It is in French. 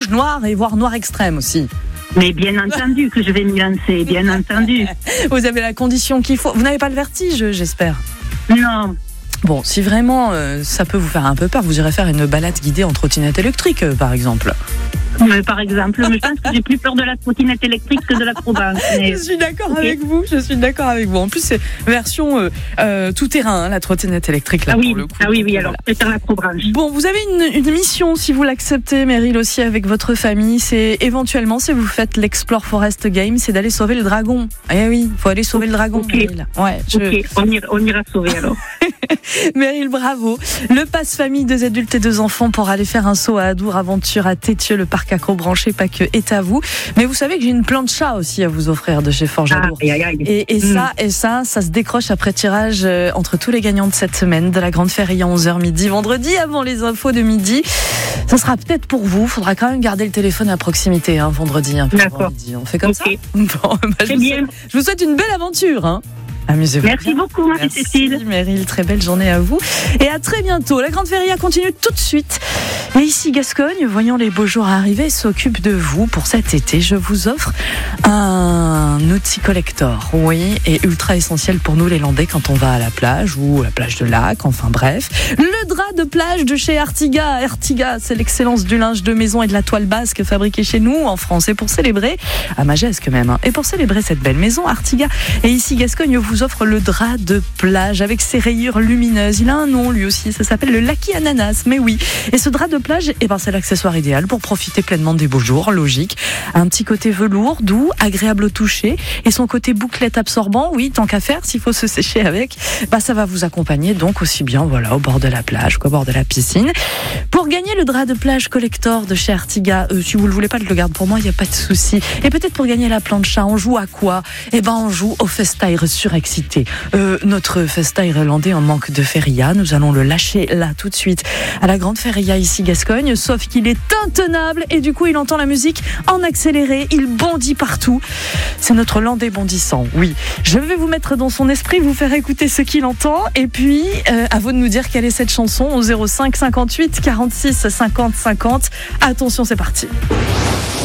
noir et voire noir extrême aussi. Mais bien entendu que je vais m'y lancer, bien entendu. Vous avez la condition qu'il faut. Vous n'avez pas le vertige, j'espère? Non. Bon, si vraiment ça peut vous faire un peu peur, vous irez faire une balade guidée en trottinette électrique, par exemple. Mais par exemple, je pense que j'ai plus peur de la trottinette électrique que de l'acrobranche. Mais... Je suis d'accord avec vous. En plus, c'est version tout terrain, la trottinette électrique là. Ah oui, pour le coup. ah oui, alors je préfère l'acrobranche. Bon, vous avez une mission, si vous l'acceptez, Meryl, aussi avec votre famille. C'est éventuellement, si vous faites l'Explore Forest Game, c'est d'aller sauver le dragon. Eh oui, il faut aller sauver le dragon, Ok. Meryl. Ouais, Ok, on ira sauver alors. Meryl, bravo. Le passe famille, 2 adultes et 2 enfants pour aller faire un saut à Adour Aventure à Tétieux, le parc accrobranché, pas que, est à vous. Mais vous savez que j'ai une plancha aussi à vous offrir de chez Forge Adour. Et ça se décroche après tirage entre tous les gagnants de cette semaine de la Grande Feria 11h midi, vendredi, avant les infos de midi. Ça sera peut-être pour vous. Faudra quand même garder le téléphone à proximité, vendredi. D'accord. Midi. On fait comme ça. Bon, je vous souhaite une belle aventure. Amusez-vous. Merci beaucoup, Marie-Cécile. Merci, Meryl. Très belle journée à vous. Et à très bientôt. La Grande Feria continue tout de suite. Et ici, Gascogne, voyant les beaux jours arriver, s'occupe de vous pour cet été. Je vous offre un outil collector. Oui, et ultra essentiel pour nous, les Landais, quand on va à la plage ou à la plage de lac. Enfin, bref. Le drap de plage de chez Artiga. Artiga, c'est l'excellence du linge de maison et de la toile basque fabriquée chez nous, en France. Et pour célébrer, à Magesque même, et pour célébrer cette belle maison, Artiga, et ici, Gascogne, vous offre le drap de plage avec ses rayures lumineuses. Il a un nom lui aussi, ça s'appelle le Lucky Ananas, mais oui. Et ce drap de plage, c'est l'accessoire idéal pour profiter pleinement des beaux jours, logique. Un petit côté velours, doux, agréable au toucher, et son côté bouclette absorbant, oui, tant qu'à faire, s'il faut se sécher avec, ça va vous accompagner donc aussi bien au bord de la plage qu'au bord de la piscine. Pour gagner le drap de plage collector de chez Artiga, si vous le voulez pas, je le garde pour moi, il n'y a pas de souci. Et peut-être pour gagner la plancha, on joue à quoi? On joue au FestTire surexcité. Notre FestTire irlandais en manque de feria. Nous allons le lâcher là tout de suite à la Grande Feria ici Gascogne, sauf qu'il est intenable et du coup il entend la musique en accéléré, il bondit partout. C'est notre Landais bondissant, oui. Je vais vous mettre dans son esprit, vous faire écouter ce qu'il entend et puis à vous de nous dire quelle est cette chanson au 05 58 46 50 50. Attention, c'est parti.